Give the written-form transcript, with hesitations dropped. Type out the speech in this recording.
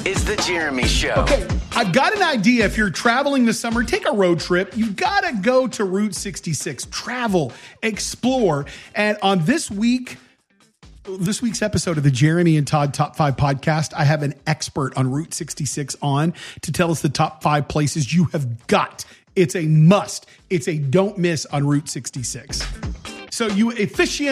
is The Jeremy Show. Okay, I've got an idea. If you're traveling this summer, take a road trip. You've got to go to Route 66. Travel, explore. And on this week's episode of the Jeremy and Todd Top 5 podcast, I have an expert on Route 66 on to tell us the top 5 places you have got. It's a must. It's a don't miss on Route 66. So you aficionados